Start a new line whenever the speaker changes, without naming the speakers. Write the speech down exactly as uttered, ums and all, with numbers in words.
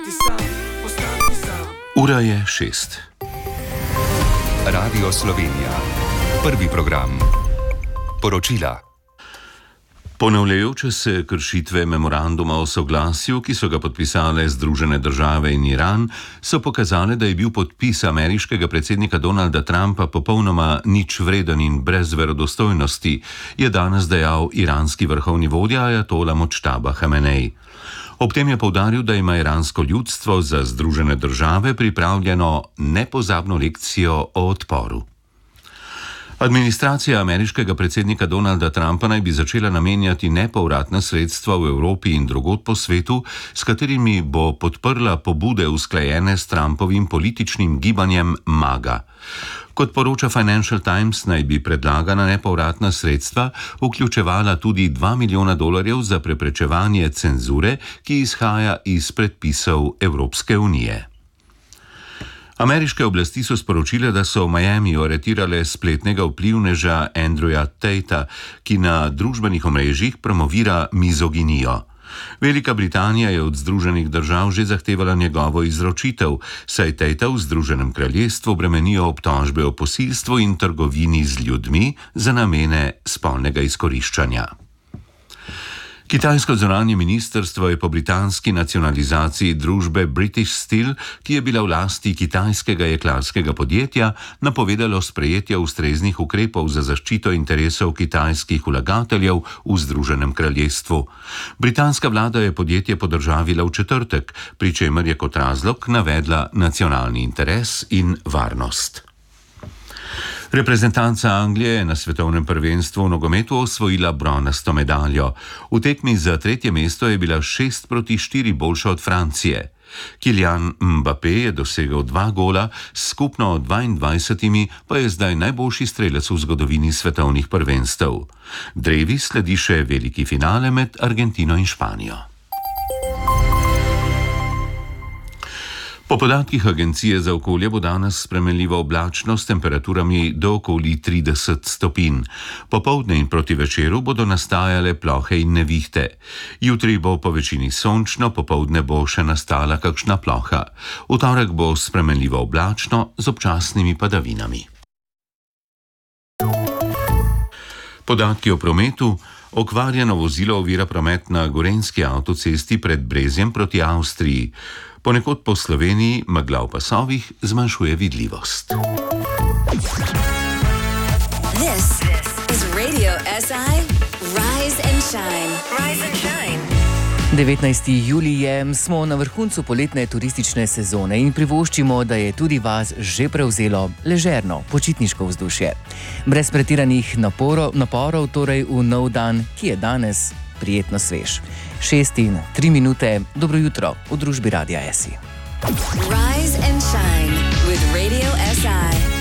Ura je šest.
Radio Slovenija. Prvi program. Poročila.
Ponavljajoče se kršitve memoranduma o soglasju, ki so ga podpisale Združene države in Iran, so pokazale, da je bil podpis ameriškega predsednika Donalda Trumpa popolnoma ničvreden in brez verodostojnosti, je danes dejal iranski vrhovni vodja ajatola Modžtaba Hamenej. Ob tem je poudaril, da ima iransko ljudstvo za Združene države pripravljeno nepozabno lekcijo o odporu. Administracija ameriškega predsednika Donalda Trumpa naj bi začela namenjati nepovratna sredstva v Evropi in drugod po svetu, s katerimi bo podprla pobude usklajene s Trumpovim političnim gibanjem MAGA. Kot poroča Financial Times, naj bi predlagana nepovratna sredstva vključevala tudi dva milijona dolarjev za preprečevanje cenzure, ki izhaja iz predpisov Evropske unije. Ameriške oblasti so sporočile, da so v Miamiju aretirale spletnega vplivneža Andrewa Tatea, ki na družbenih omrežjih promovira mizoginijo. Velika Britanija je od Združenih držav že zahtevala njegovo izročitev, saj Tatea v Združenem kraljestvu bremenijo obtožbe o posilstvu in trgovini z ljudmi za namene spolnega izkoriščanja. Kitajsko zunanje ministrstvo je po britanski nacionalizaciji družbe British Steel, ki je bila v lasti kitajskega jeklarskega podjetja, napovedalo sprejetje ustreznih ukrepov za zaščito interesov kitajskih vlagateljev v Združenem kraljestvu. Britanska vlada je podjetje podržavila v četrtek, pri čemer je kot razlog navedla nacionalni interes in varnost. Reprezentanca Anglije je na svetovnem prvenstvu v nogometu osvojila bronasto medaljo. V tekmi za tretje mesto je bila šest proti štiri boljša od Francije. Kylian Mbappé je dosegel dva gola, skupno dvaindvajsetimi pa je zdaj najboljši strelec v zgodovini svetovnih prvenstev. Drevi sledi še veliki finale med Argentino in Španijo. Po podatkih Agencije za okolje bo danes spremenljivo oblačno s temperaturami do okoli trideset stopinj. Popoldne in proti večeru bodo nastajale plohe in nevihte. Jutri bo po večini sončno, popoldne bo še nastala kakšna ploha. V torek bo spremenljivo oblačno z občasnimi padavinami. Podatki o prometu. Okvarjeno vozilo ovira promet na gorenjski avtocesti pred Brezjem proti Avstriji. Ponekod po Sloveniji megla v pasovih zmanjšuje vidljivost.
This is Radio S I. Rise and shine. Rise and shine.
devetnajsti julij je, smo na vrhuncu poletne turistične sezone in privoščimo, da je tudi vas že prevzelo ležerno, počitniško vzdušje. Brez pretiranih naporov, naporov torej v nov dan, ki je danes prijetno svež. Šest in tri minute, dobro jutro v družbi Radia S I.
Rise and shine with Radio S I.